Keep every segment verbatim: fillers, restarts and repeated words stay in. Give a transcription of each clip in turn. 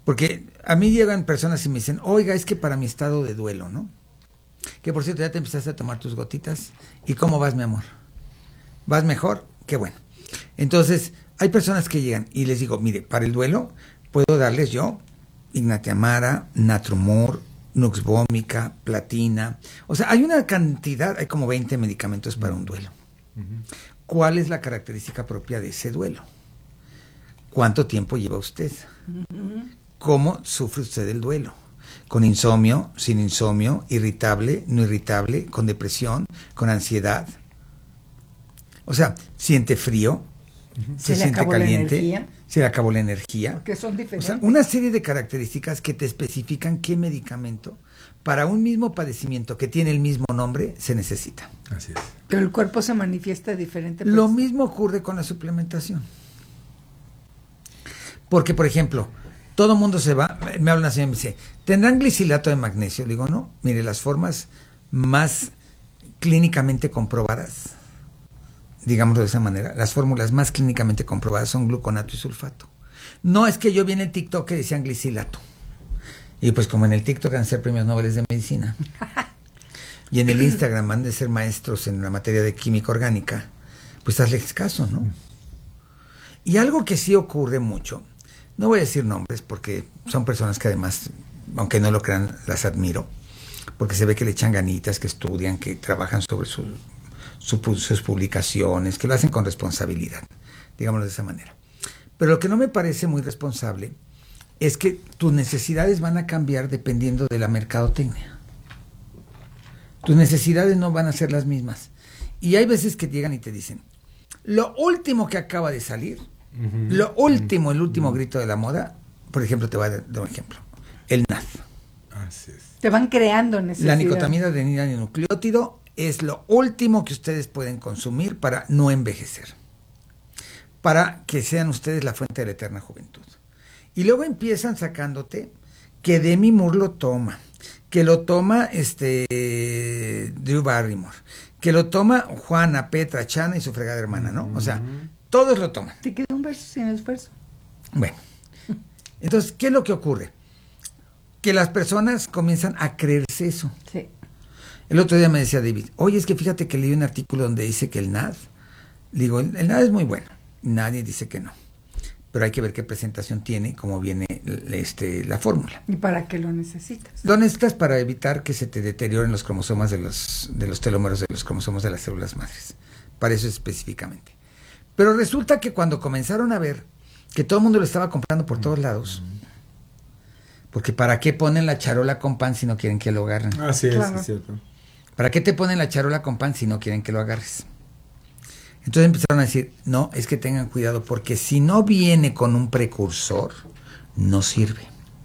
Porque a mí llegan personas y me dicen, oiga, es que para mi estado de duelo, ¿no? Que por cierto, ya te empezaste a tomar tus gotitas. ¿Y cómo vas, mi amor? ¿Vas mejor? Qué bueno. Entonces, hay personas que llegan y les digo, mire, para el duelo puedo darles yo Ignatiamara, Natrumor, Nux Vomica, Platina. O sea, hay una cantidad, hay como veinte medicamentos para un duelo. Uh-huh. ¿Cuál es la característica propia de ese duelo? ¿Cuánto tiempo lleva usted? Uh-huh. ¿Cómo sufre usted el duelo? ¿Con insomnio, sin insomnio, irritable, no irritable, con depresión, con ansiedad? O sea, ¿siente frío? Uh-huh. ¿Se, ¿Se siente caliente? ¿Se le acabó la energía? Porque son diferentes. O sea, una serie de características que te especifican qué medicamento para un mismo padecimiento que tiene el mismo nombre se necesita. Así es. Pero el cuerpo se manifiesta diferente. Lo pues. mismo ocurre con la suplementación. Porque, por ejemplo, todo el mundo se va, me habla una señora y me dice, ¿tendrán glicilato de magnesio? Le digo, no, mire, las formas más clínicamente comprobadas, digámoslo de esa manera, las fórmulas más clínicamente comprobadas son gluconato y sulfato. No es que yo vi en el TikTok que decían glicilato. Y pues como en el TikTok han de ser premios Nobel de medicina. Y en el Instagram han de ser maestros en la materia de química orgánica, pues hazles caso, ¿no? Y algo que sí ocurre mucho, no voy a decir nombres porque son personas que además, aunque no lo crean, las admiro, porque se ve que le echan ganitas, que estudian, que trabajan sobre su, su, sus publicaciones, que lo hacen con responsabilidad, digámoslo de esa manera. Pero lo que no me parece muy responsable es que tus necesidades van a cambiar dependiendo de la mercadotecnia. Tus necesidades no van a ser las mismas. Y hay veces que llegan y te dicen, lo último que acaba de salir, uh-huh. lo último, el último uh-huh. grito de la moda, por ejemplo, te voy a dar un ejemplo, el N A D. Así es. Te van creando necesidad. La nicotamina adenina-dinucleótido es lo último que ustedes pueden consumir para no envejecer, para que sean ustedes la fuente de la eterna juventud. Y luego empiezan sacándote que Demi Moore lo toma, que lo toma este Drew Barrymore, que lo toma Juana, Petra, Chana y su fregada hermana, ¿no? O sea, todos lo toman. Te queda un verso sin esfuerzo. Bueno, entonces, ¿qué es lo que ocurre? Que las personas comienzan a creerse eso. Sí. El otro día me decía David, oye, es que fíjate que leí un artículo donde dice que el N A D, digo, el N A D es muy bueno, nadie dice que no, pero hay que ver qué presentación tiene, cómo viene este, la fórmula. ¿Y para qué lo necesitas? Lo necesitas para evitar que se te deterioren los cromosomas de los, de los telómeros de los cromosomas de las células madres, para eso específicamente. Pero resulta que cuando comenzaron a ver que todo el mundo lo estaba comprando por todos lados, porque ¿para qué ponen la charola con pan si no quieren que lo agarren? Así es, Claro. es cierto. ¿Para qué te ponen la charola con pan si no quieren que lo agarres? Entonces empezaron a decir, no, es que tengan cuidado, porque si no viene con un precursor, no sirve.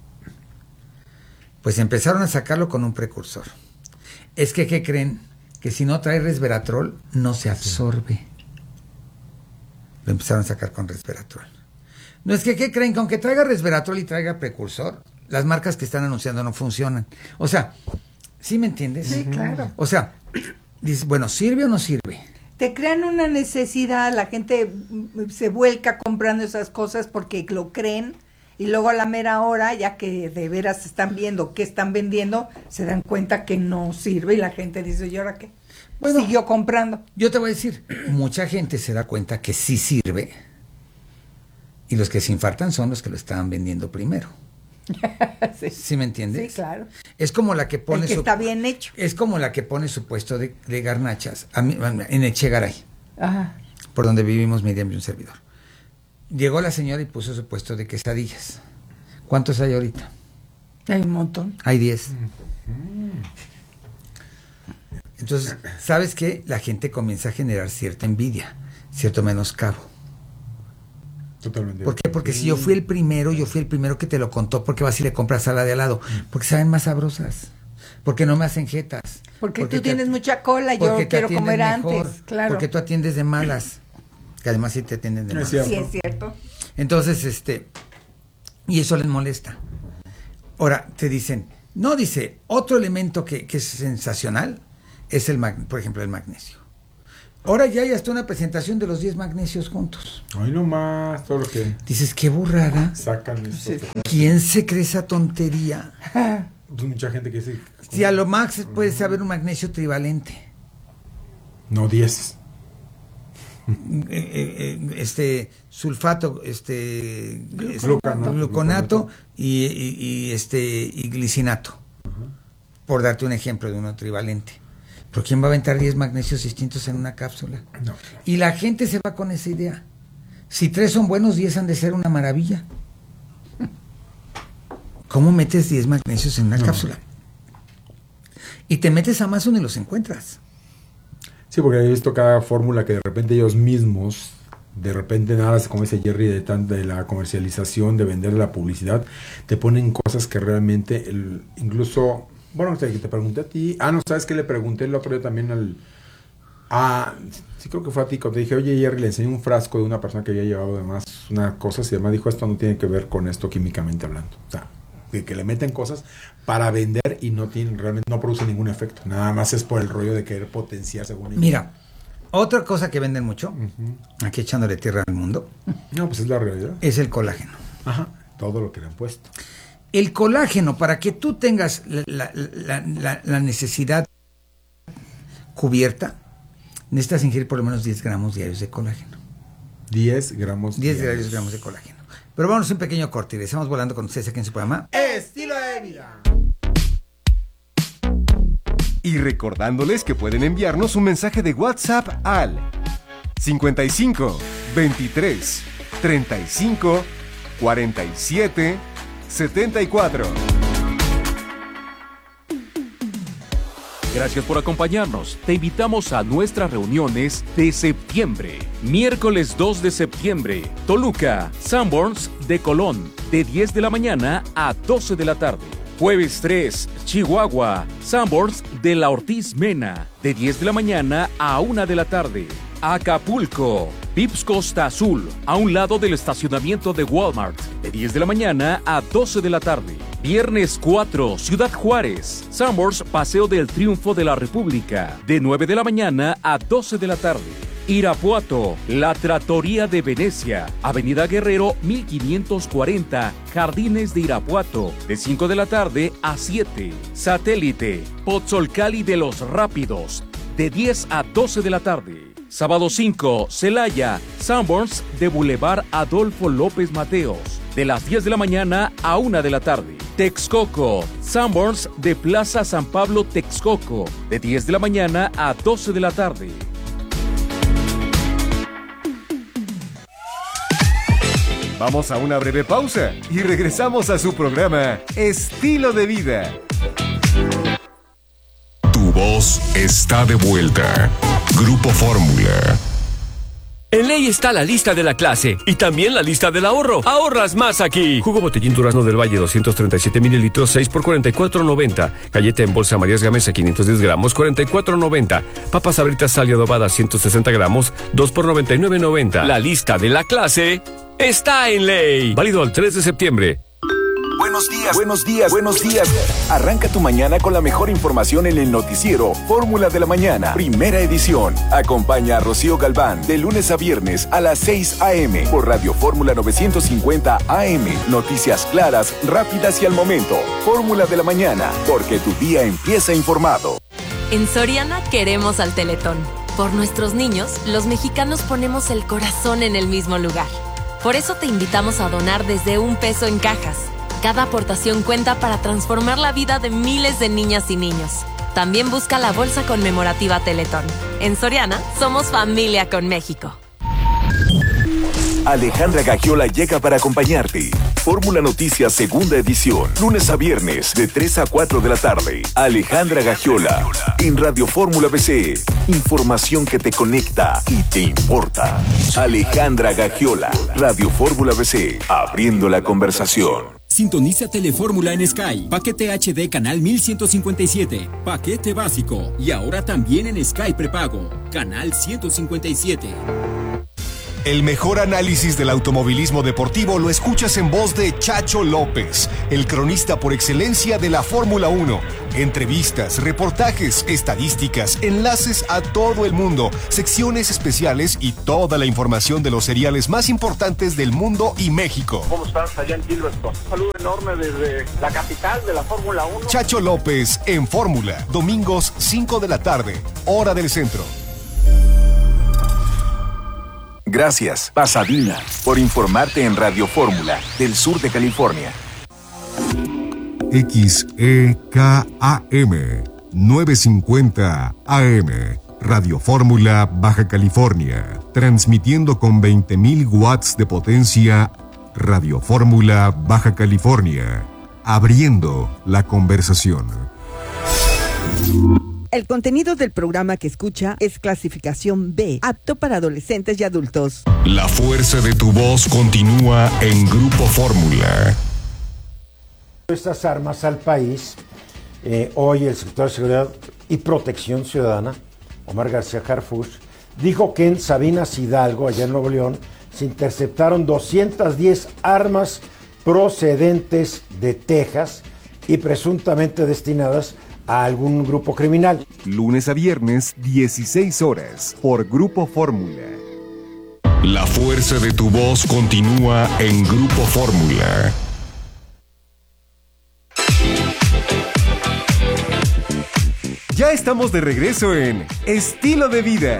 Pues empezaron a sacarlo con un precursor. Es que, ¿qué creen? Que si no trae resveratrol, no se absorbe. Lo empezaron a sacar con resveratrol. No es que, ¿qué creen? Que aunque traiga resveratrol y traiga precursor, las marcas que están anunciando no funcionan. O sea, ¿sí me entiendes? Sí, claro. O sea, dices, bueno, ¿sirve o no sirve? Te crean una necesidad, la gente se vuelca comprando esas cosas porque lo creen y luego a la mera hora, ya que de veras están viendo qué están vendiendo, se dan cuenta que no sirve y la gente dice, ¿y ahora qué? Bueno, siguió comprando. Yo te voy a decir, mucha gente se da cuenta que sí sirve y los que se infartan son los que lo estaban vendiendo primero. sí. ¿Sí me entiendes? Sí, claro. Es como la que pone El que su, está bien hecho. Es como la que pone su puesto de, de garnachas a mí, en Echegaray, Ajá. por donde vivimos Miriam y un servidor. Llegó la señora y puso su puesto de quesadillas. ¿Cuántos hay ahorita? Hay un montón. Hay diez. Entonces, ¿sabes qué? La gente comienza a generar cierta envidia, cierto menoscabo. Totalmente. ¿Por qué? Porque si yo fui el primero, yo fui el primero que te lo contó, ¿por qué vas y le compras a la de al lado? Porque saben más sabrosas, porque no me hacen jetas. Porque, porque tú te, tienes mucha cola, yo quiero comer mejor, antes, claro. Porque tú atiendes de malas, que además sí te atienden de malas. Sí, es cierto. Entonces, este, y eso les molesta. Ahora, te dicen, no, dice, otro elemento que, que es sensacional es el, mag, por ejemplo, el magnesio. Ahora ya hay hasta una presentación de los diez magnesios juntos. Ay, no más, todo lo que Dices, qué burrada. sacan esto. Sí. ¿Quién se cree esa tontería? Pues mucha gente que dice... Si a lo más puede saber un magnesio trivalente. No, diez. Eh, eh, este sulfato, este Glucanato. gluconato y, y- y, este y glicinato, por darte un ejemplo de uno trivalente. Pero ¿quién va a aventar diez magnesios distintos en una cápsula? No. Y la gente se va con esa idea. Si tres son buenos, diez han de ser una maravilla. ¿Cómo metes diez magnesios en una No. cápsula? Y te metes a Amazon y los encuentras. Sí, porque he visto cada fórmula que de repente ellos mismos, de repente nada, como dice Jerry, de, tan, de la comercialización, de vender la publicidad, te ponen cosas que realmente, el, incluso, bueno, te, te pregunté a ti, ah, no, ¿sabes qué? Le pregunté el otro día también al, ah, sí creo que fue a ti, cuando te dije, oye Jerry, le enseñé un frasco de una persona que había llevado además unas cosas y además dijo, esto no tiene que ver con esto químicamente hablando, o sea, de que le meten cosas para vender y no tienen, realmente no produce ningún efecto, nada más es por el rollo de querer potenciar según ellos. Mira, otra cosa que venden mucho, Ujú. aquí echándole tierra al mundo, No, pues es la realidad. es el colágeno. Ajá, todo lo que le han puesto. El colágeno, para que tú tengas la, la- la- la- la necesidad cubierta, necesitas ingerir por lo menos diez gramos diarios de colágeno. diez gramos. diez diarios gramos de colágeno. Pero vamos a un pequeño corte y regresamos volando con ustedes aquí en su programa. Estilo de vida. Y recordándoles que pueden enviarnos un mensaje de WhatsApp al cincuenta y cinco, veintitrés, treinta y cinco, cuarenta y siete, setenta y cuatro. Gracias por acompañarnos. Te invitamos a nuestras reuniones de septiembre. Miércoles dos de septiembre, Toluca, Sanborns de Colón, de diez de la mañana a doce de la tarde. Jueves tres, Chihuahua, Sanborns de la Ortiz Mena, de diez de la mañana a una de la tarde. Acapulco, Vips Costa Azul, a un lado del estacionamiento de Walmart, de diez de la mañana a doce de la tarde. Viernes cuatro, Ciudad Juárez, Sanborns Paseo del Triunfo de la República, de nueve de la mañana a doce de la tarde. Irapuato, La Trattoria de Venecia, Avenida Guerrero mil quinientos cuarenta, Jardines de Irapuato, de cinco de la tarde a siete. Satélite, Pozzolcali de los Rápidos, de diez a doce de la tarde. Sábado cinco, Celaya, Sanborns de Boulevard Adolfo López Mateos, de las diez de la mañana a una de la tarde. Texcoco, Sanborns de Plaza San Pablo Texcoco, de diez de la mañana a doce de la tarde. Vamos a una breve pausa y regresamos a su programa Estilo de Vida. Tu voz está de vuelta. Grupo Fórmula. En Ley está la lista de la clase y también la lista del ahorro. Ahorras más aquí. Jugo Botellín Durazno del Valle doscientos treinta y siete mililitros, seis por cuarenta y cuatro noventa. Galleta en bolsa Marías Gamesa quinientos diez gramos, cuarenta y cuatro noventa. Papas Sabritas Sal y Adobada ciento sesenta gramos, dos por noventa y nueve noventa. La lista de la clase está en Ley. Válido al tres de septiembre. Buenos días, buenos días, buenos días. Arranca tu mañana con la mejor información en el noticiero Fórmula de la Mañana, primera edición. Acompaña a Rocío Galván de lunes a viernes a las seis a.m. por Radio Fórmula novecientos cincuenta A M. Noticias claras, rápidas y al momento. Fórmula de la Mañana, porque tu día empieza informado. En Soriana queremos al Teletón. Por nuestros niños, los mexicanos ponemos el corazón en el mismo lugar. Por eso te invitamos a donar desde un peso en cajas. Cada aportación cuenta para transformar la vida de miles de niñas y niños. También busca la bolsa conmemorativa Teletón. En Soriana, somos familia con México. Alejandra Gagiola llega para acompañarte. Fórmula Noticias segunda edición, lunes a viernes de tres a cuatro de la tarde. Alejandra Gagiola en Radio Fórmula B C. Información que te conecta y te importa. Alejandra Gagiola, Radio Fórmula B C, abriendo la conversación. Sintoniza Telefórmula en Sky. Paquete H D Canal mil ciento cincuenta y siete. Paquete básico. Y ahora también en Sky Prepago. Canal ciento cincuenta y siete. El mejor análisis del automovilismo deportivo lo escuchas en voz de Chacho López, el cronista por excelencia de la Fórmula uno. Entrevistas, reportajes, estadísticas, enlaces a todo el mundo, secciones especiales y toda la información de los seriales más importantes del mundo y México. ¿Cómo estás allá en Silverstone? Un saludo enorme desde la capital de la Fórmula uno. Chacho López en Fórmula, domingos cinco de la tarde, hora del centro. Gracias, Pasadena, por informarte en Radio Fórmula del sur de California. X E K A M novecientos cincuenta A M, Radio Fórmula, Baja California, transmitiendo con veinte mil watts de potencia. Radio Fórmula, Baja California, abriendo la conversación. El contenido del programa que escucha es clasificación B, apto para adolescentes y adultos. La fuerza de tu voz continúa en Grupo Fórmula. Estas armas al país, eh, hoy el secretario de Seguridad y Protección Ciudadana, Omar García Harfuch, dijo que en Sabinas Hidalgo, allá en Nuevo León, se interceptaron doscientas diez armas procedentes de Texas y presuntamente destinadas a algún grupo criminal. Lunes a viernes, dieciséis horas, por Grupo Fórmula. La fuerza de tu voz continúa en Grupo Fórmula. Ya estamos de regreso en Estilo de Vida.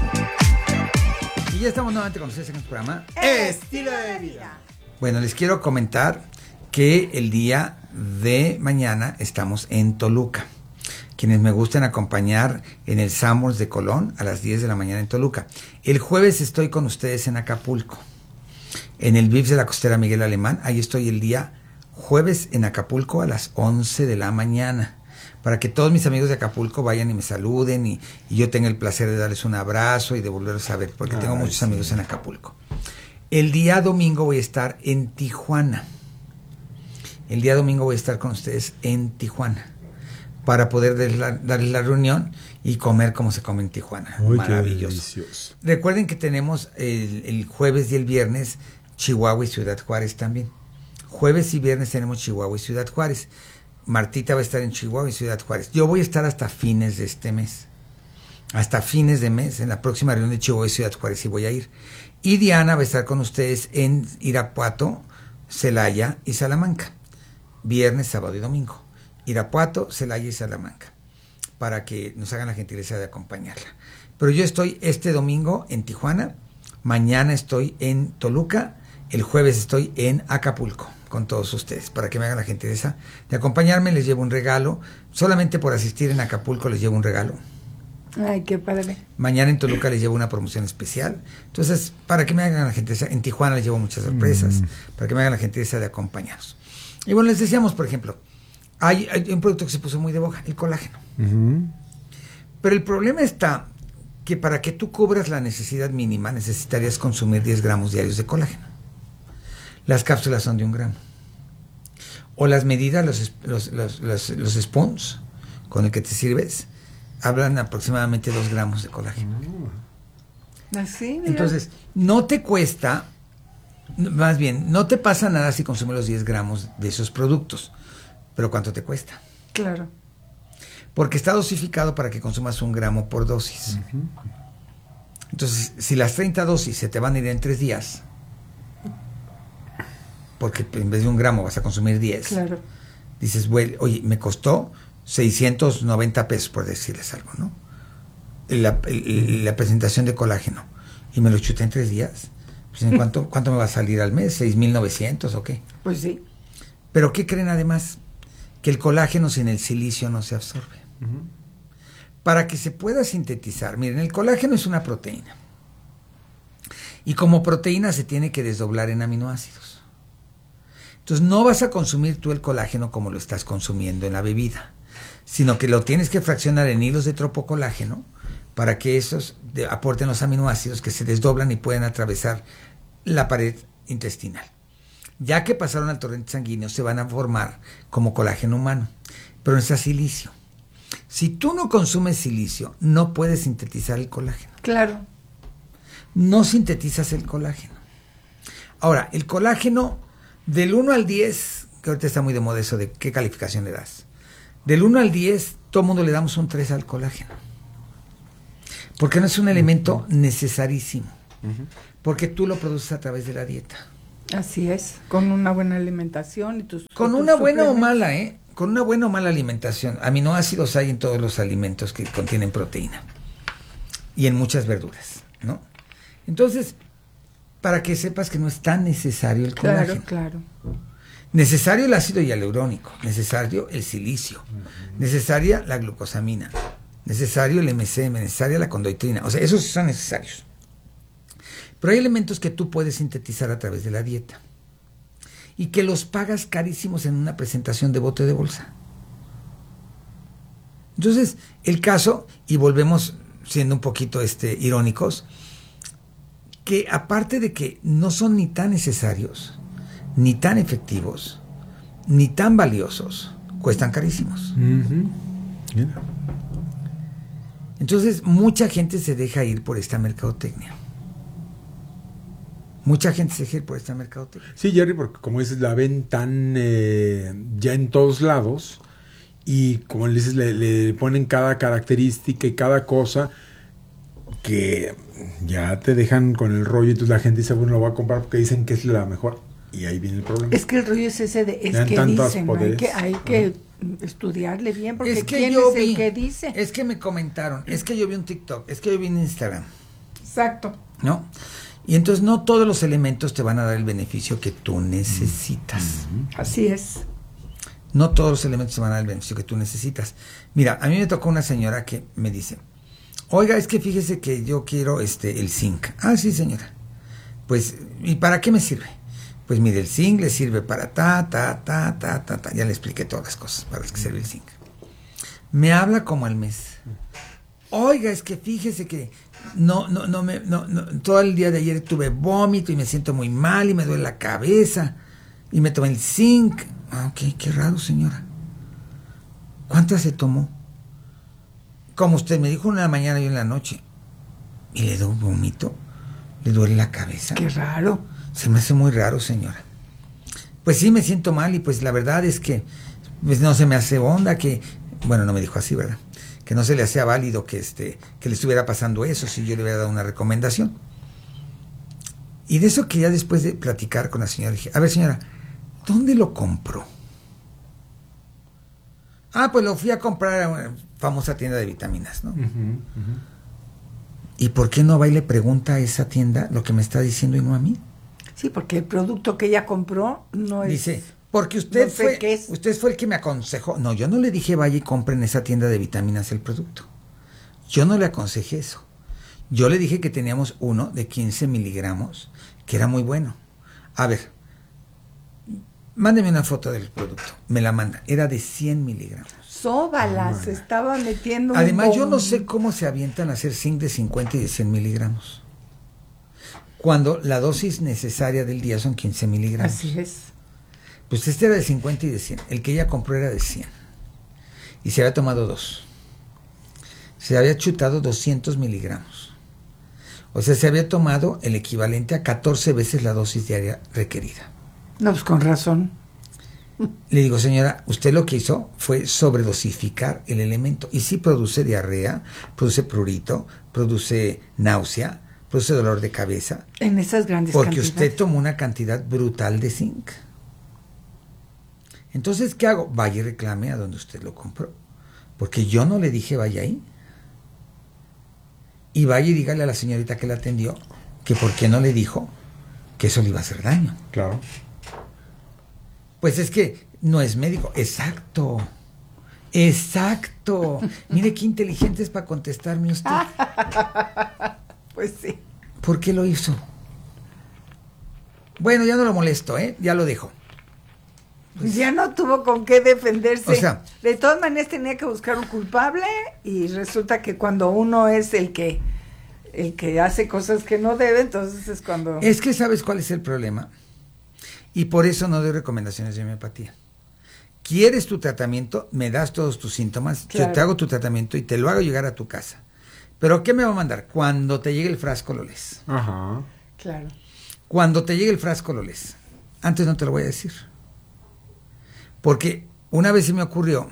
Y ya estamos nuevamente con ustedes en el programa Estilo de Vida. Bueno, les quiero comentar que el día de mañana estamos en Toluca. Quienes me gusten acompañar en el Sanborns de Colón a las diez de la mañana en Toluca. El jueves estoy con ustedes en Acapulco, en el V I P S de la Costera Miguel Alemán. Ahí estoy el día jueves en Acapulco a las once de la mañana. Para que todos mis amigos de Acapulco vayan y me saluden y, y yo tenga el placer de darles un abrazo y de volverlos a ver, porque Ay, tengo muchos sí. amigos en Acapulco. El día domingo voy a estar en Tijuana. El día domingo voy a estar con ustedes en Tijuana para poder darles la, darles la reunión y comer como se come en Tijuana. Uy, maravilloso. Recuerden que tenemos el, el jueves y el viernes Chihuahua y Ciudad Juárez también. Jueves y viernes tenemos Chihuahua y Ciudad Juárez. Martita va a estar en Chihuahua y Ciudad Juárez. Yo voy a estar hasta fines de este mes. Hasta fines de mes, en la próxima reunión de Chihuahua y Ciudad Juárez, y voy a ir. Y Diana va a estar con ustedes en Irapuato, Celaya y Salamanca. Viernes, sábado y domingo. Irapuato, Celaya y Salamanca. Para que nos hagan la gentileza de acompañarla. Pero yo estoy este domingo en Tijuana. Mañana estoy en Toluca. El jueves estoy en Acapulco con todos ustedes, para que me hagan la gentileza de acompañarme. Les llevo un regalo, solamente por asistir en Acapulco les llevo un regalo. Ay, qué padre. Mañana en Toluca les llevo una promoción especial. Entonces, para que me hagan la gentileza, en Tijuana les llevo muchas sorpresas, mm. para que me hagan la gentileza de acompañarnos. Y bueno, les decíamos, por ejemplo, hay, hay un producto que se puso muy de boga, el colágeno. Uh-huh. Pero el problema está que para que tú cubras la necesidad mínima, necesitarías consumir diez gramos diarios de colágeno. Las cápsulas son de un gramo. O las medidas, los, los, los, los, los spoons con el que te sirves, hablan aproximadamente dos gramos de colágeno. Así, mira. Entonces, no te cuesta, más bien, no te pasa nada si consumes los diez gramos de esos productos. Pero ¿cuánto te cuesta? Claro. Porque está dosificado para que consumas un gramo por dosis. Uh-huh. Entonces, si las treinta dosis se te van a ir en tres días, porque en vez de un gramo vas a consumir diez. Claro. Dices, bueno, oye, me costó seiscientos noventa pesos, por decirles algo, ¿no? La, el, la presentación de colágeno. Y me lo chuté en tres días. Pues, ¿en cuánto, ¿Cuánto me va a salir al mes? ¿seis mil novecientos o qué? Pues sí. ¿Pero qué creen además? Que el colágeno sin el silicio no se absorbe. Uh-huh. Para que se pueda sintetizar, miren, el colágeno es una proteína. Y como proteína se tiene que desdoblar en aminoácidos. Entonces no vas a consumir tú el colágeno como lo estás consumiendo en la bebida, sino que lo tienes que fraccionar en hilos de tropocolágeno para que esos de, aporten los aminoácidos que se desdoblan y pueden atravesar la pared intestinal. Ya que pasaron al torrente sanguíneo, se van a formar como colágeno humano, pero necesita silicio. Si tú no consumes silicio, no puedes sintetizar el colágeno. Claro. no sintetizas el colágeno. Ahora, el colágeno del uno al diez, que ahorita está muy de moda eso de qué calificación le das. Del uno al diez, todo el mundo le damos un tres al colágeno. Porque no es un elemento necesarísimo. Uh-huh. Porque tú lo produces a través de la dieta. Así es, con una buena alimentación y tus... Con una buena o mala, ¿eh? Con una buena o mala alimentación. Aminoácidos hay en todos los alimentos que contienen proteína. Y en muchas verduras, ¿no? Entonces, para que sepas que no es tan necesario el colágeno. Claro, claro. Necesario el ácido hialurónico, necesario el silicio, uh-huh. necesaria la glucosamina, necesario el M C M, necesaria la condoitrina. O sea, esos son necesarios. Pero hay elementos que tú puedes sintetizar a través de la dieta y que los pagas carísimos en una presentación de bote de bolsa. Entonces, el caso, y volvemos siendo un poquito este, irónicos, que aparte de que no son ni tan necesarios, ni tan efectivos, ni tan valiosos, cuestan carísimos. Uh-huh. Yeah. Entonces, mucha gente se deja ir por esta mercadotecnia. Mucha gente se deja ir por esta mercadotecnia. Sí, Jerry, porque como dices, la ven tan eh, ya en todos lados y como le dices, le, le ponen cada característica y cada cosa que ya te dejan con el rollo y entonces la gente dice, bueno, lo voy a comprar porque dicen que es la mejor. Y ahí viene el problema. Es que el rollo es ese de, es que dicen, hay que, hay que uh-huh. estudiarle bien, porque es que ¿quién yo es vi, el que dice? Es que me comentaron, es que yo vi un TikTok, es que yo vi en Instagram. Exacto. ¿No? Y entonces no todos los elementos te van a dar el beneficio que tú necesitas. Uh-huh. Así es. No todos los elementos te van a dar el beneficio que tú necesitas. Mira, a mí me tocó una señora que me dice, oiga, es que fíjese que yo quiero este el zinc. Ah, sí, señora. Pues, ¿y para qué me sirve? Pues mire, el zinc le sirve para ta, ta, ta, ta, ta, ta. Ya le expliqué todas las cosas para las que sirve el zinc. Me habla como al mes. Oiga, es que fíjese que no, no, no me, no, no, todo el día de ayer tuve vómito y me siento muy mal y me duele la cabeza y me tomé el zinc. Ah, ok, qué raro, señora. ¿Cuántas se tomó? Como usted me dijo, una en la mañana y una en la noche. ¿Y le doy vómito? ¿Le duele la cabeza? Qué raro. Se me hace muy raro, señora. Pues sí, me siento mal y pues la verdad es que pues no se me hace onda que... Bueno, no me dijo así, ¿verdad? Que no se le hacía válido que, este, que le estuviera pasando eso si yo le hubiera dado una recomendación. Y de eso que ya después de platicar con la señora dije, a ver, señora, ¿dónde lo compró? Ah, pues lo fui a comprar a una famosa tienda de vitaminas, ¿no? Uh-huh, uh-huh. ¿Y por qué no va y le pregunta a esa tienda lo que me está diciendo y no a mí? Sí, porque el producto que ella compró no es... Dice, porque usted, no sé fue, qué es. usted fue el que me aconsejó. No, yo no le dije vaya y compre en esa tienda de vitaminas el producto. Yo no le aconsejé eso. Yo le dije que teníamos uno de quince miligramos, que era muy bueno. A ver, mándeme una foto del producto. Me la manda. Era de cien miligramos. Sóbala, se estaba metiendo... Además, un yo no sé cómo se avientan a hacer zinc de cincuenta y de cien miligramos. Cuando la dosis necesaria del día son quince miligramos. Así es. Pues este era de cincuenta y de cien. El que ella compró era de cien. Y se había tomado dos. Se había chutado doscientos miligramos. O sea, se había tomado el equivalente a catorce veces la dosis diaria requerida. No, pues con razón. Le digo, señora, usted lo que hizo fue sobredosificar el elemento. Y sí produce diarrea, produce prurito, produce náusea, produce dolor de cabeza. En esas grandes porque cantidades. Usted tomó una cantidad brutal de zinc. Entonces, ¿qué hago? Vaya y reclame a donde usted lo compró. Porque yo no le dije vaya ahí. Y vaya y dígale a la señorita que la atendió que por qué no le dijo que eso le iba a hacer daño. Claro. Pues es que no es médico. Exacto. Exacto. Mire qué inteligente es para contestarme usted. Pues sí. ¿Por qué lo hizo? Bueno, ya no lo molesto, ¿eh? Ya lo dejo. Pues ya no tuvo con qué defenderse. O sea, de todas maneras tenía que buscar un culpable y resulta que cuando uno es el que el que hace cosas que no debe, entonces es cuando... Es que ¿sabes cuál es el problema? Y por eso no doy recomendaciones de homeopatía. ¿Quieres tu tratamiento? Me das todos tus síntomas, claro. Yo te hago tu tratamiento y te lo hago llegar a tu casa. ¿Pero qué me va a mandar? Cuando te llegue el frasco lo lees. Ajá. Claro. Cuando te llegue el frasco lo lees. Antes no te lo voy a decir. Porque una vez se me ocurrió,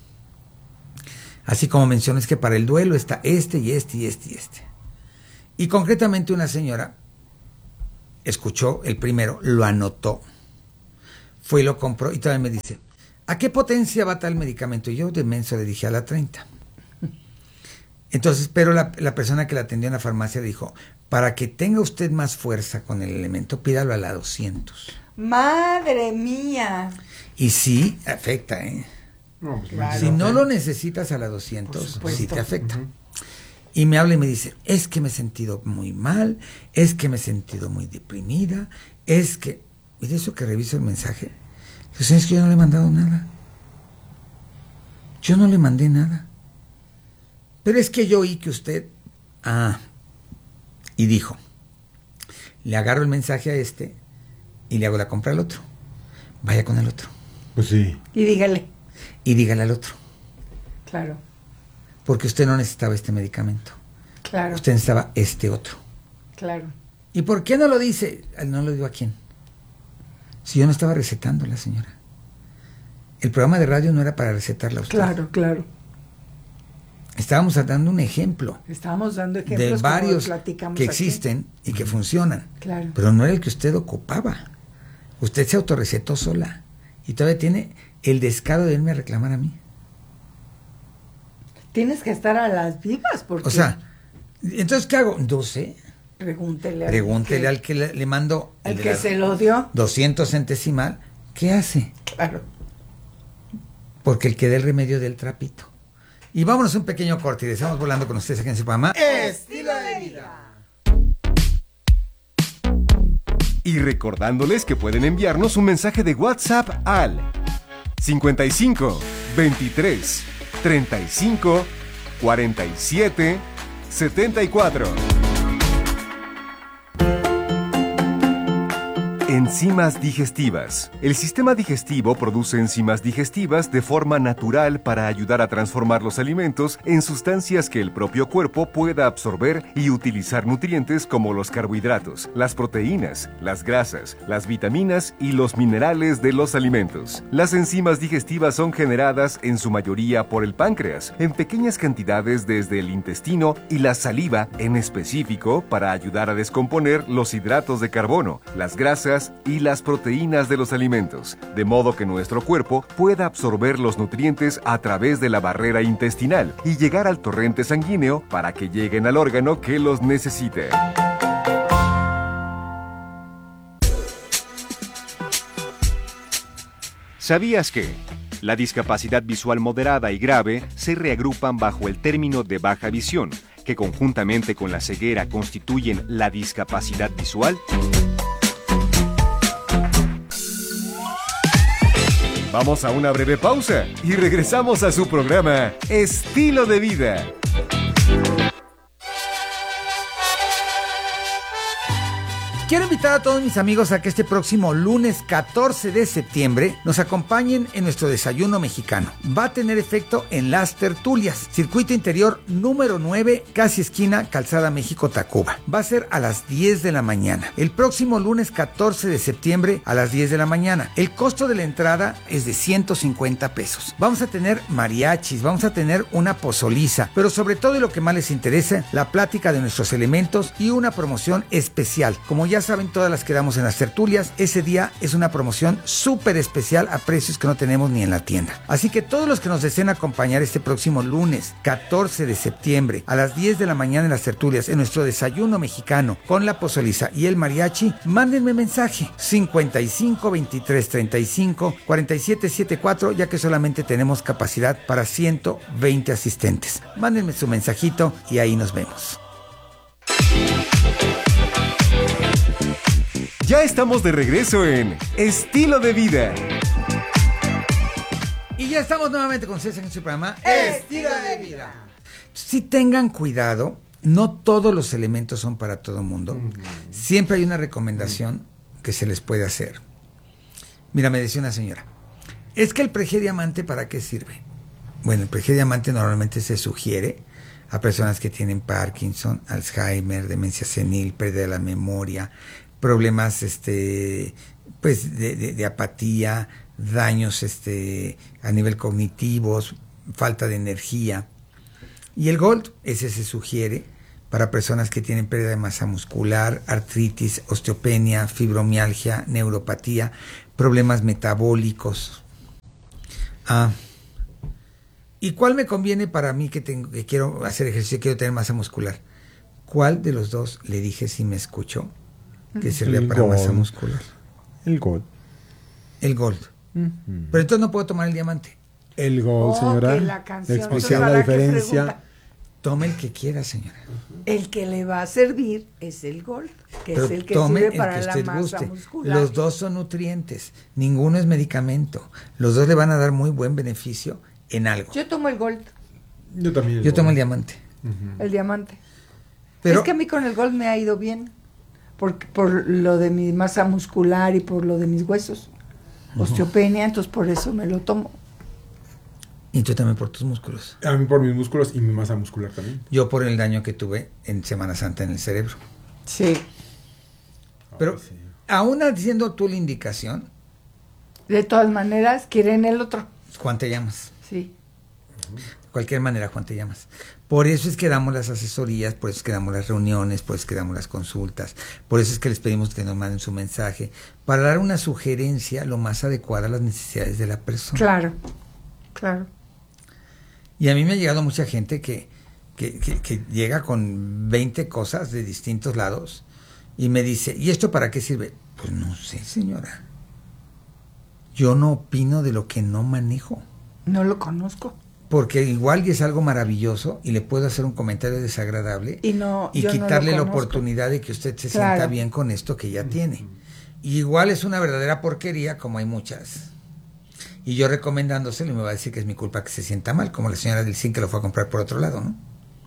así como mencionas que para el duelo está este y este y este y este. Y concretamente una señora escuchó el primero, lo anotó, fue y lo compró y todavía me dice, ¿a qué potencia va tal medicamento? Y yo de menso le dije a la treinta. Entonces, pero la, la persona que la atendió en la farmacia dijo, para que tenga usted más fuerza con el elemento, pídalo a la doscientos. ¡Madre mía! Y sí, afecta, ¿eh? No, pues, Claro. Si no lo necesitas a la doscientos, Por sí supuesto. te afecta. Ujú. Y me habla y me dice, es que me he sentido muy mal, es que me he sentido muy deprimida, es que... Y de eso que reviso el mensaje, pues es que yo no le he mandado nada. Yo no le mandé nada. Pero es que yo oí que usted... Ah, y dijo, le agarro el mensaje a este y le hago la compra al otro. Vaya con el otro. Pues sí. Y dígale. Y dígale al otro. Claro, Porque usted no necesitaba este medicamento. claro, Usted necesitaba este otro. claro. ¿Y por qué no lo dice? No lo digo a quién. Si yo no estaba recetando la señora. El programa de radio no era para recetarla a usted. Claro, claro. Estábamos dando un ejemplo Estábamos dando ejemplos de como varios platicamos que aquí. existen y que funcionan. Claro. Pero no era el que usted ocupaba. Usted se autorrecetó sola. Y todavía tiene el descaro de irme a reclamar a mí. Tienes que estar a las vivas porque... O sea, entonces, ¿qué hago? No sé. Pregúntele, Pregúntele al al que le, le mando... al el de que la se lo dio. doscientos centesimal. ¿Qué hace? Claro. Porque el que dé el remedio del trapito. Y vámonos a un pequeño corte y estamos volando con ustedes aquí en su programa. Estilo de vida. Y recordándoles que pueden enviarnos un mensaje de WhatsApp al cincuenta y cinco, veintitrés, treinta y cinco, cuarenta y siete, setenta y cuatro. Enzimas digestivas. El sistema digestivo produce enzimas digestivas de forma natural para ayudar a transformar los alimentos en sustancias que el propio cuerpo pueda absorber y utilizar nutrientes como los carbohidratos, las proteínas, las grasas, las vitaminas y los minerales de los alimentos. Las enzimas digestivas son generadas en su mayoría por el páncreas, en pequeñas cantidades desde el intestino y la saliva en específico para ayudar a descomponer los hidratos de carbono, las grasas y las proteínas de los alimentos, de modo que nuestro cuerpo pueda absorber los nutrientes a través de la barrera intestinal y llegar al torrente sanguíneo para que lleguen al órgano que los necesite. ¿Sabías que la discapacidad visual moderada y grave se reagrupan bajo el término de baja visión, que conjuntamente con la ceguera constituyen la discapacidad visual? Vamos a una breve pausa y regresamos a su programa Estilo de Vida. Quiero invitar a todos mis amigos a que este próximo lunes catorce de septiembre nos acompañen en nuestro desayuno mexicano. Va a tener efecto en Las Tertulias, circuito interior número nueve, casi esquina Calzada México-Tacuba. Va a ser a las diez de la mañana. El próximo lunes catorce de septiembre a las diez de la mañana. El costo de la entrada es de ciento cincuenta pesos. Vamos a tener mariachis, vamos a tener una pozoliza, pero sobre todo y lo que más les interesa, la plática de nuestros elementos y una promoción especial. Como ya saben, todas las que damos en Las Tertulias, ese día es una promoción súper especial a precios que no tenemos ni en la tienda. Así que todos los que nos deseen acompañar este próximo lunes catorce de septiembre a las diez de la mañana en Las Tertulias, en nuestro desayuno mexicano con la pozoliza y el mariachi, mándenme mensaje cincuenta y cinco, veintitrés, treinta y cinco, cuarenta y siete, setenta y cuatro, ya que solamente tenemos capacidad para ciento veinte asistentes. Mándenme su mensajito y ahí nos vemos. Ya estamos de regreso en Estilo de Vida. Y ya estamos nuevamente con ustedes en su programa Estilo de Vida. Si tengan cuidado, no todos los elementos son para todo mundo. Uh-huh. Siempre hay una recomendación que se les puede hacer. Mira, me decía una señora, es que el Prege Diamante, ¿para qué sirve? Bueno, el Prege Diamante normalmente se sugiere a personas que tienen Parkinson, Alzheimer, demencia senil, pérdida de la memoria, problemas este pues de, de, de apatía, daños este a nivel cognitivos, falta de energía. Y el Gold, ese se sugiere para personas que tienen pérdida de masa muscular, artritis, osteopenia, fibromialgia, neuropatía, problemas metabólicos. Ah, ¿y cuál me conviene para mí que, tengo, que quiero hacer ejercicio, quiero tener masa muscular? ¿Cuál de los dos le dije si me escuchó que servía el para Gold. masa muscular? El Gold. El Gold. Mm-hmm. Pero entonces no puedo tomar el diamante. El Gold, Oh, señora. que la canción. Le Entonces, explica la ¿para qué diferencia. pregunta? Tome el que quiera, señora. El que le va a servir es el Gold, que Pero es el que tome sirve el para que la usted masa guste. muscular. Los dos son nutrientes. Ninguno es medicamento. Los dos le van a dar muy buen beneficio en algo. Yo tomo el Gold, Yo también. el Yo tomo Gold. el diamante. Ujú. el diamante. Pero- es que a mí con el Gold me ha ido bien, porque por lo de mi masa muscular y por lo de mis huesos, osteopenia, entonces por eso me lo tomo. Y tú también por tus músculos. A mí por mis músculos y mi masa muscular también. Yo por el daño que tuve en Semana Santa en el cerebro. Sí. Pero sí. aún haciendo tú la indicación, De todas maneras, quieren el otro. Juan te llamas. Sí. De cualquier manera, Juan te llamas. Por eso es que damos las asesorías, por eso es que damos las reuniones, por eso es que damos las consultas, por eso es que les pedimos que nos manden su mensaje, para dar una sugerencia lo más adecuada a las necesidades de la persona. Claro, claro. Y a mí me ha llegado mucha gente que, que, que, que llega con veinte cosas de distintos lados y me dice, ¿y esto para qué sirve? Pues no sé, señora. Yo no opino de lo que no manejo. No lo conozco. Porque igual y es algo maravilloso y le puedo hacer un comentario desagradable Y no, y yo no lo quitarle la conozco. oportunidad de que usted se Claro. sienta bien con esto que ya tiene. Y igual es una verdadera porquería, como hay muchas. Y yo recomendándoselo y me va a decir que es mi culpa que se sienta mal, como la señora del zinc que lo fue a comprar por otro lado, ¿no?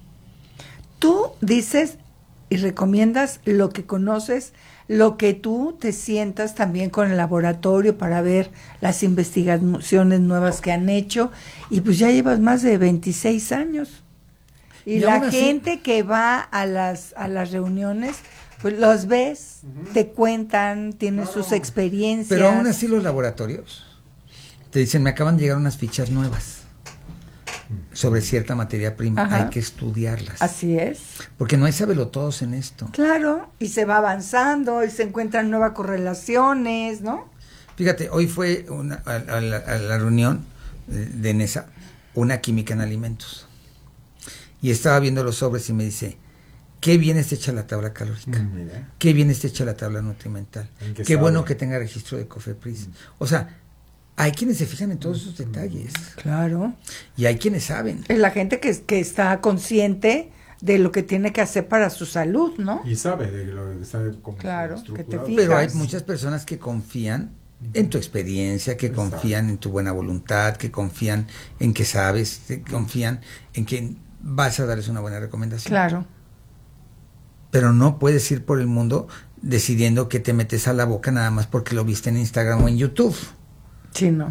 Tú dices y recomiendas lo que conoces, lo que tú te sientas también con el laboratorio para ver las investigaciones nuevas que han hecho, y pues ya llevas más de veintiséis años. Y, Y la aún así- gente que va a las a las reuniones, pues los ves, te cuentan, tienen sus experiencias. Pero aún así los laboratorios te dicen, me acaban de llegar unas fichas nuevas sobre cierta materia prima, Ajá. hay que estudiarlas. Así es. Porque no hay sabelotodos en esto. Claro, y se va avanzando y se encuentran nuevas correlaciones, ¿no? Fíjate, hoy fue una, a, a la, a la reunión de, de NESA, una química en alimentos. Y estaba viendo los sobres y me dice, qué bien está hecha la tabla calórica, Mm, mira. qué bien está hecha la tabla nutrimental, ¿En qué qué sabe? bueno que tenga registro de COFEPRIS. O sea, hay quienes se fijan en todos esos detalles. Claro. Y hay quienes saben. Es la gente que, que está consciente de lo que tiene que hacer para su salud, ¿no? Y sabe de lo que está como Claro, que te estructurado. fijas. Pero hay muchas personas que confían en tu experiencia, que Exacto. confían en tu buena voluntad, que confían en que sabes, que confían en que vas a darles una buena recomendación. Claro. Pero no puedes ir por el mundo decidiendo que te metes a la boca nada más porque lo viste en Instagram o en YouTube. Sí, no.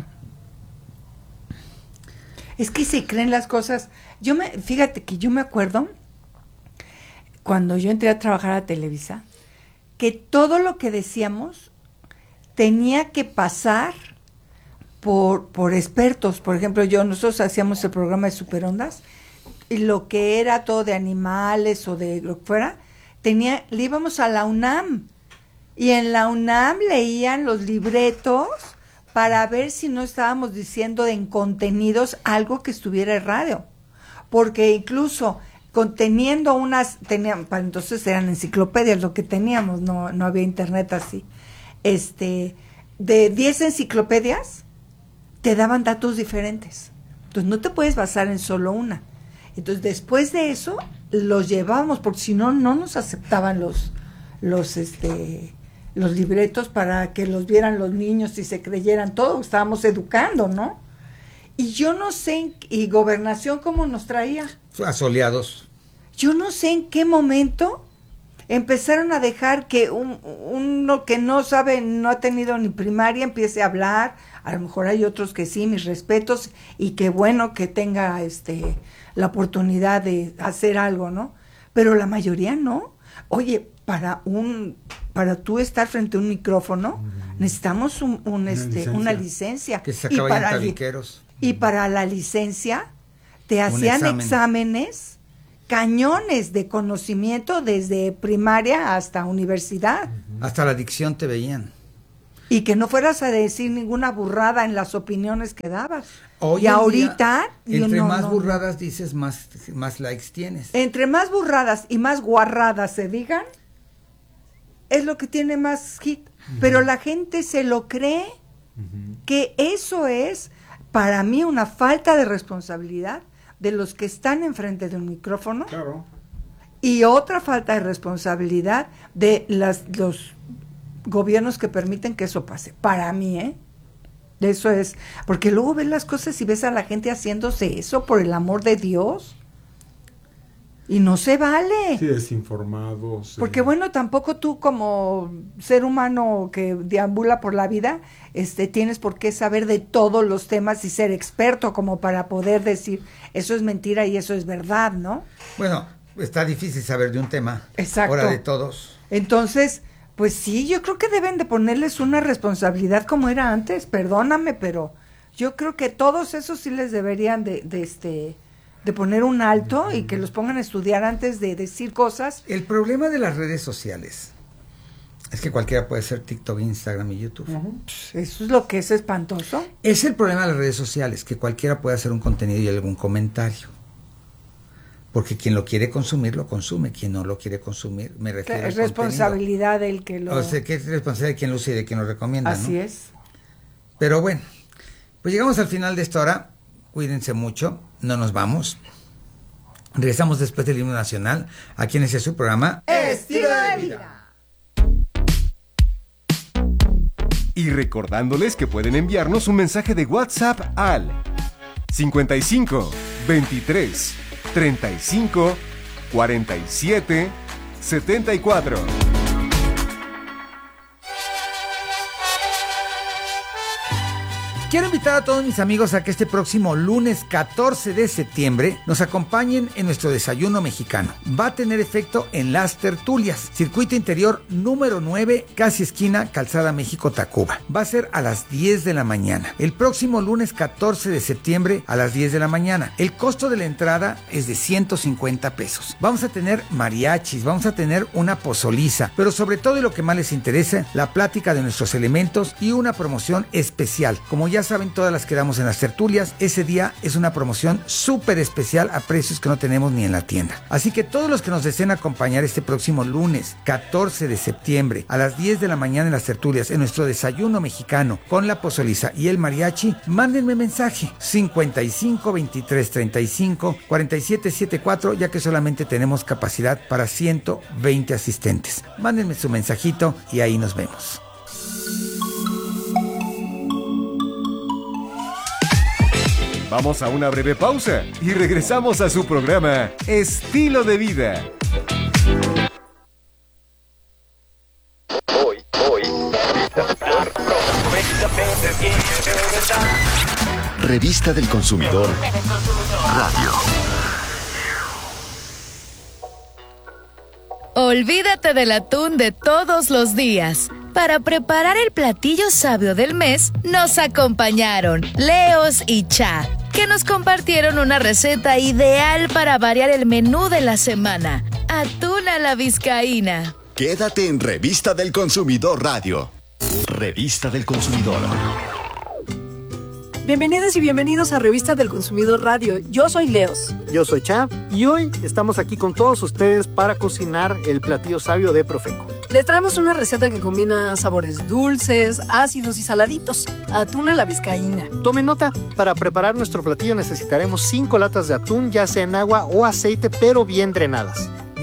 Es que se creen las cosas. Yo me, fíjate que yo me acuerdo cuando yo entré a trabajar a Televisa, que todo lo que decíamos tenía que pasar por, por expertos. Por ejemplo, yo, nosotros hacíamos el programa de Superondas, y lo que era todo de animales o de lo que fuera, tenía, le íbamos a la UNAM, y en la UNAM leían los libretos para ver si no estábamos diciendo en contenidos algo que estuviera errado, porque incluso conteniendo unas, tenían, para entonces eran enciclopedias lo que teníamos, no, no había internet así, este, de diez enciclopedias te daban datos diferentes, entonces no te puedes basar en solo una. Entonces después de eso los llevábamos, porque si no no nos aceptaban los los este los libretos para que los vieran los niños y se creyeran todo, estábamos educando, ¿no? Y yo no sé, en- y Gobernación cómo nos traía. Asoleados. Yo no sé en qué momento empezaron a dejar que un, uno que no sabe, no ha tenido ni primaria, empiece a hablar. A lo mejor hay otros que sí, mis respetos, y qué bueno que tenga este la oportunidad de hacer algo, ¿no? Pero la mayoría no. Oye, para un para tú estar frente a un micrófono, mm. necesitamos un, un una este licencia. una licencia. Que se y para tabiqueros. Y para la licencia te hacían examen. exámenes, cañones de conocimiento desde primaria hasta universidad. Uh-huh. Hasta la dicción te veían. Y que no fueras a decir ninguna burrada en las opiniones que dabas. Hoy y ahorita... Día, entre no, más no, burradas no. dices, más, más likes tienes. Entre más burradas y más guarradas se digan, es lo que tiene más hit. Uh-huh. Pero la gente se lo cree, uh-huh. que eso es, para mí, una falta de responsabilidad de los que están enfrente de un micrófono. Claro. Y otra falta de responsabilidad de las los gobiernos que permiten que eso pase. Para mí, ¿eh? Eso es. Porque luego ves las cosas y ves a la gente haciéndose eso, por el amor de Dios. Y no se vale. Sí, desinformados. Porque eh. bueno, tampoco tú como ser humano que deambula por la vida, este, tienes por qué saber de todos los temas y ser experto como para poder decir eso es mentira y eso es verdad, ¿no? Bueno, está difícil saber de un tema. Exacto. Ahora de todos. Entonces, pues sí, yo creo que deben de ponerles una responsabilidad como era antes, perdóname, pero yo creo que todos esos sí les deberían de, de este... de poner un alto y que los pongan a estudiar antes de decir cosas. El problema de las redes sociales es que cualquiera puede ser TikTok, Instagram y YouTube. Uh-huh. Eso es lo que es espantoso. Es el problema de las redes sociales, que cualquiera puede hacer un contenido y algún comentario. Porque quien lo quiere consumir, lo consume. Quien no lo quiere consumir, me refiero Es al responsabilidad del que lo... O sea, que es responsabilidad de quien lo usa y de quien lo recomienda, Así ¿no? es. Pero bueno, pues llegamos al final de esta hora. Cuídense mucho, no nos vamos. Regresamos después del himno nacional, aquí en ese su programa Estilo de Vida. Y recordándoles que pueden enviarnos un mensaje de WhatsApp al cincuenta y cinco, veintitrés, treinta y cinco, cuarenta y siete, setenta y cuatro. Quiero invitar a todos mis amigos a que este próximo lunes catorce de septiembre nos acompañen en nuestro desayuno mexicano. Va a tener efecto en Las Tertulias, circuito interior número nueve, casi esquina Calzada México-Tacuba. Va a ser a las diez de la mañana. El próximo lunes catorce de septiembre a las diez de la mañana. El costo de la entrada es de ciento cincuenta pesos. Vamos a tener mariachis, vamos a tener una pozoliza, pero sobre todo y lo que más les interesa, la plática de nuestros elementos y una promoción especial. Como ya saben, todas las que damos en las tertulias, ese día es una promoción súper especial a precios que no tenemos ni en la tienda. Así que todos los que nos deseen acompañar este próximo lunes catorce de septiembre a las diez de la mañana en las tertulias, en nuestro desayuno mexicano con la pozoliza y el mariachi, mándenme mensaje cincuenta y cinco, veintitrés, treinta y cinco, cuarenta y siete, setenta y cuatro, ya que solamente tenemos capacidad para ciento veinte asistentes. Mándenme su mensajito y ahí nos vemos. Vamos a una breve pausa y regresamos a su programa Estilo de Vida. Hoy, hoy, Revista del Consumidor Radio. Olvídate del atún de todos los días. Para preparar el platillo sabio del mes, nos acompañaron Leos y Cha, que nos compartieron una receta ideal para variar el menú de la semana. Atún a la vizcaína. Quédate en Revista del Consumidor Radio. Revista del Consumidor. Bienvenidas y bienvenidos a Revista del Consumidor Radio. Yo soy Leos. Yo soy Cha y hoy estamos aquí con todos ustedes para cocinar el platillo sabio de Profeco. Les traemos una receta que combina sabores dulces, ácidos y saladitos. Atún a la vizcaína. Tomen nota, para preparar nuestro platillo necesitaremos cinco latas de atún, ya sea en agua o aceite, pero bien drenadas.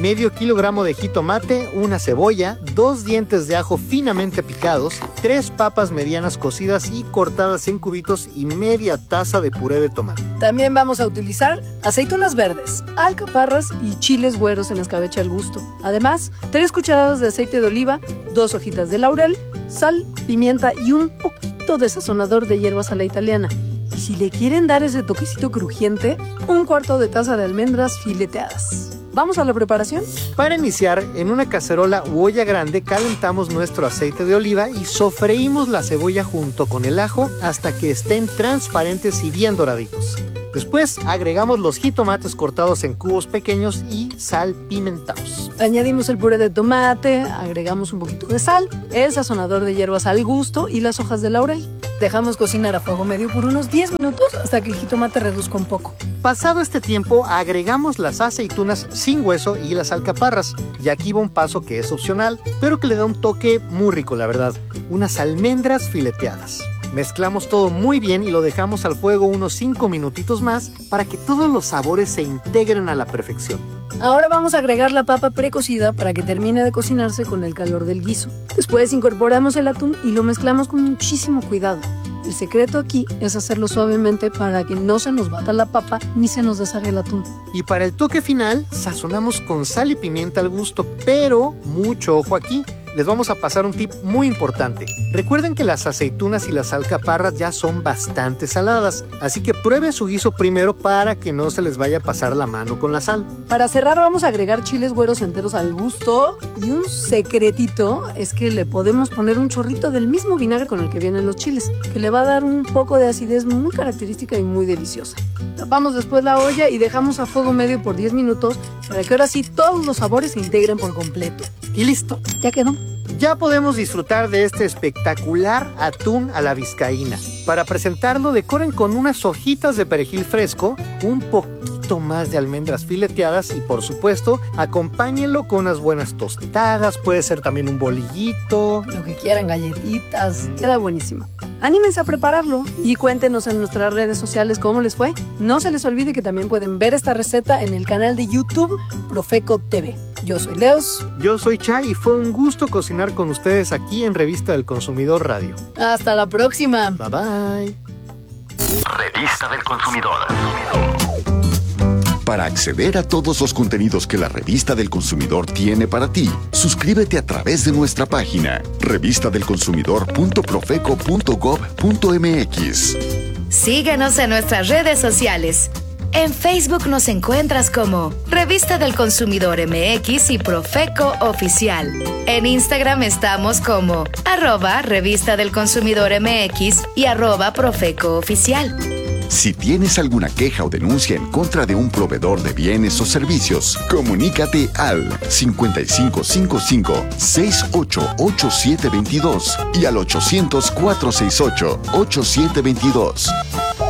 medio kilogramo de jitomate, una cebolla, dos dientes de ajo finamente picados, tres papas medianas cocidas y cortadas en cubitos y media taza de puré de tomate. También vamos a utilizar aceitunas verdes, alcaparras y chiles güeros en escabeche al gusto. Además, tres cucharadas de aceite de oliva, dos hojitas de laurel, sal, pimienta y un poquito de sazonador de hierbas a la italiana. Y si le quieren dar ese toquecito crujiente, un cuarto de taza de almendras fileteadas. ¿Vamos a la preparación? Para iniciar, en una cacerola u olla grande calentamos nuestro aceite de oliva y sofreímos la cebolla junto con el ajo hasta que estén transparentes y bien doraditos. Después agregamos los jitomates cortados en cubos pequeños y salpimentados. Añadimos el puré de tomate, agregamos un poquito de sal, el sazonador de hierbas al gusto y las hojas de laurel. Dejamos cocinar a fuego medio por unos diez minutos hasta que el jitomate reduzca un poco. Pasado este tiempo, agregamos las aceitunas sin hueso y las alcaparras. Y aquí va un paso que es opcional, pero que le da un toque muy rico, la verdad. Unas almendras fileteadas. Mezclamos todo muy bien y lo dejamos al fuego unos cinco minutitos más para que todos los sabores se integren a la perfección. Ahora vamos a agregar la papa precocida para que termine de cocinarse con el calor del guiso. Después incorporamos el atún y lo mezclamos con muchísimo cuidado. El secreto aquí es hacerlo suavemente para que no se nos bata la papa ni se nos deshaga el atún. Y para el toque final, sazonamos con sal y pimienta al gusto, pero mucho ojo aquí. Les vamos a pasar un tip muy importante. Recuerden que las aceitunas y las alcaparras ya son bastante saladas, así que prueben su guiso primero para que no se les vaya a pasar la mano con la sal. Para cerrar vamos a agregar chiles güeros enteros al gusto y un secretito es que le podemos poner un chorrito del mismo vinagre con el que vienen los chiles, que le va a dar un poco de acidez muy característica y muy deliciosa. Tapamos después la olla y dejamos a fuego medio por diez minutos para que ahora sí todos los sabores se integren por completo. Y listo, ya quedó. Ya podemos disfrutar de este espectacular atún a la vizcaína. Para presentarlo, decoren con unas hojitas de perejil fresco, un poquito más de almendras fileteadas y, por supuesto, acompáñenlo con unas buenas tostadas, puede ser también un bolillito. Lo que quieran, galletitas, queda buenísimo. Anímense a prepararlo y cuéntenos en nuestras redes sociales cómo les fue. No se les olvide que también pueden ver esta receta en el canal de YouTube Profeco T V. Yo soy Leos. Yo soy Chay y fue un gusto cocinar con ustedes aquí en Revista del Consumidor Radio. Hasta la próxima. Bye bye. Revista del Consumidor. Para acceder a todos los contenidos que la Revista del Consumidor tiene para ti, suscríbete a través de nuestra página revista del consumidor punto profeco punto gob punto mx. Síguenos en nuestras redes sociales. En Facebook nos encuentras como Revista del Consumidor M X y Profeco Oficial. En Instagram estamos como arroba Revista del Consumidor M X y arroba Profeco Oficial. Si tienes alguna queja o denuncia en contra de un proveedor de bienes o servicios, comunícate al cincuenta y cinco cincuenta y cinco, sesenta y ocho, ochenta y siete veintidós y al ochocientos, cuatrocientos sesenta y ocho, ochenta y siete veintidós.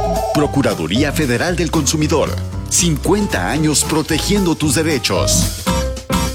Procuraduría Federal del Consumidor. cincuenta años protegiendo tus derechos.